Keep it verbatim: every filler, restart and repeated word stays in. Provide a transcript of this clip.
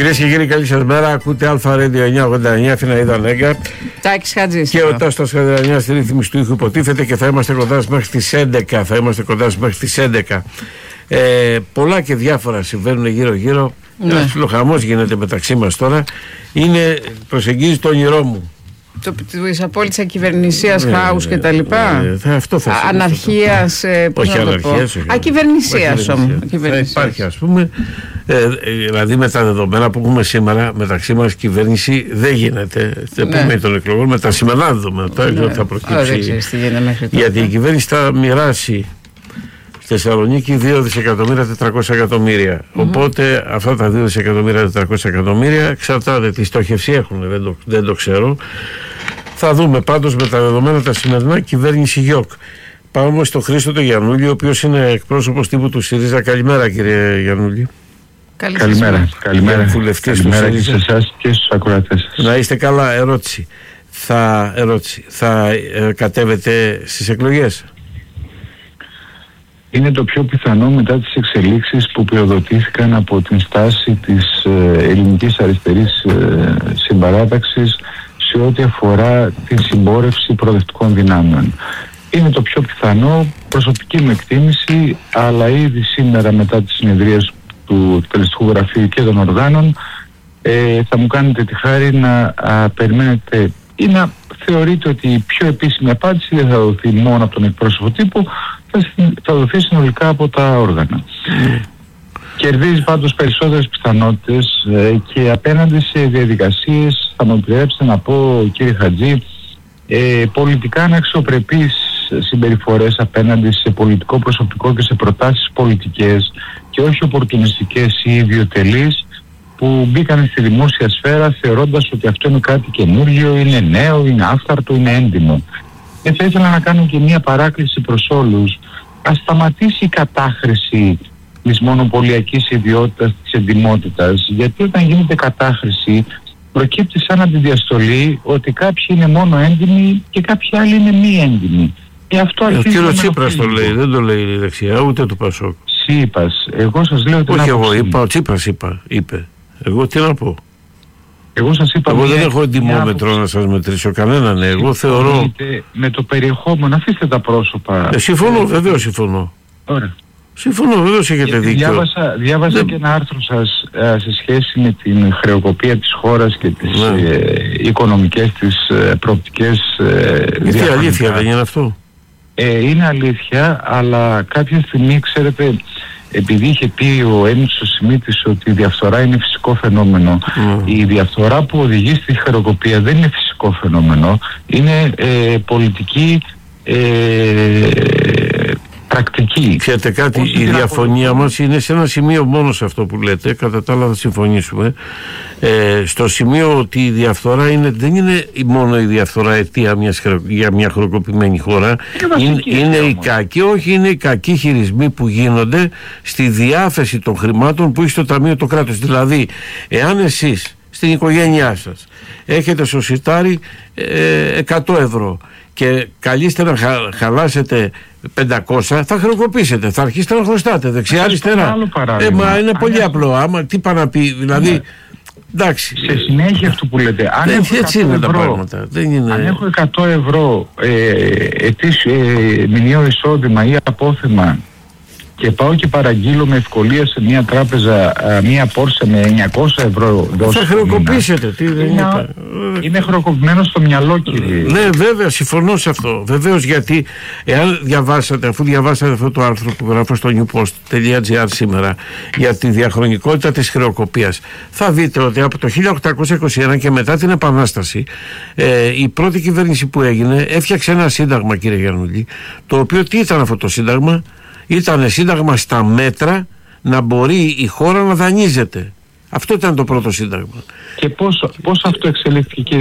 Κυρίες και κύριοι, καλή σας μέρα. Ακούτε Αλφα Radio εννιακόσια ογδόντα εννιά, Αθηναίδα Νέγκα. Τάκης Χατζής. Και ο Τάστος Χατζηδανιά στη ρύθμιση του ήχου υποτίθεται, και θα είμαστε κοντά σας μέχρι τις έντεκα. Θα είμαστε κοντά σας μέχρι τις έντεκα. Ε, πολλά και διάφορα συμβαίνουν γύρω-γύρω. Ναι. Ένας φιλοχαμός γίνεται μεταξύ μας τώρα. Είναι, προσεγγίζει το όνειρό μου. Της απόλυτης ακυβερνησίας, ναι, χάους ναι, και τα λοιπά. Ναι, θα, αυτό θα αναρχίας, ε, πώς όχι να το αναρχίας, πω. όχι, Ακυβερνησίας όμως. Θα υπάρχει, ας πούμε, ε, δηλαδή με τα δεδομένα που έχουμε σήμερα μεταξύ μας, κυβέρνηση δεν γίνεται. Στην Ναι. επόμενη των εκλογών, με τα σημερινά δεδομένα. Τώρα Ναι. θα προκύψει. Ωραία, ξέρεις τι γίνεται μέχρι τώρα. Γιατί η κυβέρνηση θα μοιράσει στη Θεσσαλονίκη δύο δισεκατομμύρια τετρακόσια εκατομμύρια. Mm-hmm. Οπότε αυτά τα δύο δισεκατομμύρια τετρακόσια εκατομμύρια εξαρτάται, τι στόχευση έχουν, δεν το, δεν το ξέρω. Θα δούμε πάντως με τα δεδομένα τα σημερινά κυβέρνηση ΓΙΟΚ. Πάμε όμως στον Χρήστο τον Γιαννούλη, ο οποίος είναι εκπρόσωπος τύπου του ΣΥΡΙΖΑ. Καλημέρα, κύριε Γιαννούλη. Καλημέρα. Καλημέρα. Καλημέρα και σε εσάς και στους ακροατές σας. Να είστε καλά. Ερώτηση. Θα, ερώτηση. θα ε, κατέβετε στις εκλογές? Είναι το πιο πιθανό μετά τις εξελίξεις που πυροδοτήθηκαν από την στάση της ε, ελληνικής αριστερής ε, συμπαράταξης σε ό,τι αφορά τη συμπόρευση προοδευτικών δυνάμεων. Είναι το πιο πιθανό, προσωπική μου εκτίμηση, αλλά ήδη σήμερα μετά τις συνεδρίες του εκτελεστικού γραφείου και των οργάνων ε, θα μου κάνετε τη χάρη να α, περιμένετε ή να θεωρείτε ότι η πιο επίσημη απάντηση δεν θα δοθεί μόνο από τον εκπρόσωπο τύπου, θα δοθεί συνολικά από τα όργανα. Mm. Κερδίζει πάντως περισσότερες πιθανότητες ε, και απέναντι σε διαδικασίες, θα μου επιτρέψετε να πω, κύριε Χατζή, ε, πολιτικά αναξιοπρεπείς συμπεριφορές απέναντι σε πολιτικό προσωπικό και σε προτάσεις πολιτικές και όχι οπορτουνιστικές ή ιδιωτελείς, που μπήκαν στη δημόσια σφαίρα θεωρώντας ότι αυτό είναι κάτι καινούργιο, είναι νέο, είναι άφθαρτο, είναι έντιμο. Και θα ήθελα να κάνω και μια παράκληση προς όλους. Ας σταματήσει η κατάχρηση της μονοπωλιακής ιδιότητας, της εντιμότητας, γιατί όταν γίνεται κατάχρηση προκύπτει σαν αντιδιαστολή ότι κάποιοι είναι μόνο έντιμοι και κάποιοι άλλοι είναι μη έντιμοι. Και αυτό αρχίζει. Ο κύριος Τσίπρας το λέει, δεν το λέει η δεξιά, ούτε του Πασόκ. Τσίπας, εγώ σας λέω ότι. Όχι εγώ είπα, ο Τσίπρας είπα, είπε. Εγώ τι να πω. Εγώ σας είπα. Εγώ δεν έχω εντιμόμετρο να σας μετρήσω κανέναν. Ναι. Εγώ θεωρώ. Με το περιεχόμενο, αφήστε τα πρόσωπα. Ε, συμφωνώ, βεβαίως συμφωνώ. Ωραία. Συμφωνώ, βεβαίως έχετε δίκιο. Διάβασα, διάβασα δεν... και ένα άρθρο σας ε, σε σχέση με την χρεοκοπία της χώρας και τις ναι. ε, οικονομικές της ε, προοπτικές. Ε, Γιατί αλήθεια δεν είναι αυτό? Ε, είναι αλήθεια, αλλά κάποια στιγμή, ξέρετε, επειδή είχε πει ο Έμιτς ο Σιμίτης ότι η διαφθορά είναι φυσικό φαινόμενο, mm. η διαφθορά που οδηγεί στη χρεοκοπία δεν είναι φυσικό φαινόμενο, είναι ε, πολιτική ε, πρακτική. Ξέρετε κάτι, η διαφωνία απο... μας είναι σε ένα σημείο μόνο σε αυτό που λέτε, κατά τα άλλα θα συμφωνήσουμε, ε, στο σημείο ότι η διαφθορά είναι, δεν είναι μόνο η διαφθορά αιτία μιας, για μια χρεοκοπημένη χώρα, είναι, είναι οι κακοί, όχι, είναι οι κακοί χειρισμοί που γίνονται στη διάθεση των χρημάτων που έχει στο Ταμείο το κράτος. Δηλαδή, εάν εσείς στην οικογένειά σας έχετε στο σιτάρι ε, εκατό ευρώ και καλείστε να χα, χαλάσετε πεντακόσια, θα χρεοκοπήσετε, θα αρχίσετε να χρωστάτε δεξιά αριστερά. Ε, μα είναι πολύ αν απλό. Άμα, τι πάει να πει, δηλαδή. Ναι. Εντάξει. Σε συνέχεια αυτό που λέτε, αν δεν, έχω έτσι είναι ευρώ, τα πράγματα. Δεν είναι... αν έχω εκατό ευρώ ε, ετήσιο, ε, μηνιαίο εισόδημα ή απόθεμα και πάω και παραγγείλω με ευκολία σε μια τράπεζα μια πόρσα με εννιακόσια ευρώ δόση. Θα χρεοκοπήσετε. Τι δεν είναι, είναι, είναι χρεοκοπημένο στο μυαλό, κύριε. Ναι, βέβαια, συμφωνώ σε αυτό. Βεβαίως, γιατί εάν διαβάσατε, αφού διαβάσατε αυτό το άρθρο που γράφω στο newpost.gr σήμερα για τη διαχρονικότητα της χρεοκοπίας, θα δείτε ότι από το χίλια οκτακόσια είκοσι ένα και μετά την Επανάσταση, ε, η πρώτη κυβέρνηση που έγινε έφτιαξε ένα σύνταγμα, κύριε Γιαννούλη, το οποίο τι ήταν αυτό το σύνταγμα? Ήταν σύνταγμα στα μέτρα να μπορεί η χώρα να δανείζεται. Αυτό ήταν το πρώτο σύνταγμα. Και πώς, πώς αυτό εξελίχθηκε, κύριε